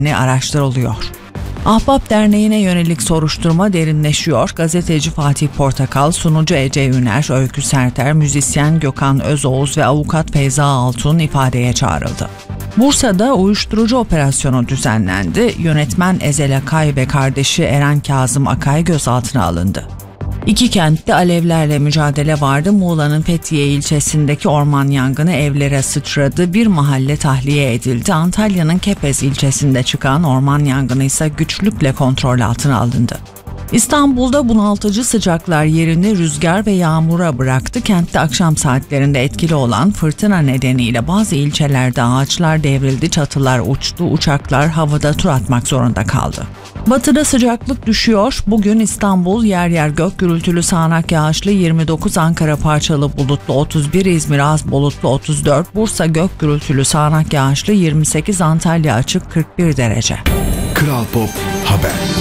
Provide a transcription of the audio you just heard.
araştırılıyor. Ahbap Derneği'ne yönelik soruşturma derinleşiyor. Gazeteci Fatih Portakal, sunucu Ece Üner, Öykü Serter, müzisyen Gökhan Özoğuz ve avukat Feyza Altun ifadeye çağrıldı. Bursa'da uyuşturucu operasyonu düzenlendi. Yönetmen Ezel Akay ve kardeşi Eren Kazım Akay gözaltına alındı. İki kentte alevlerle mücadele vardı. Muğla'nın Fethiye ilçesindeki orman yangını evlere sıçradı. Bir mahalle tahliye edildi. Antalya'nın Kepez ilçesinde çıkan orman yangını ise güçlükle kontrol altına alındı. İstanbul'da bunaltıcı sıcaklar yerini rüzgar ve yağmura bıraktı. Kentte akşam saatlerinde etkili olan fırtına nedeniyle bazı ilçelerde ağaçlar devrildi, çatılar uçtu, uçaklar havada tur atmak zorunda kaldı. Batıda sıcaklık düşüyor. Bugün İstanbul yer yer gök gürültülü sağanak yağışlı 29, Ankara parçalı bulutlu 31, İzmir az bulutlu 34, Bursa gök gürültülü sağanak yağışlı 28, Antalya açık 41 derece. Kral Pop Haber.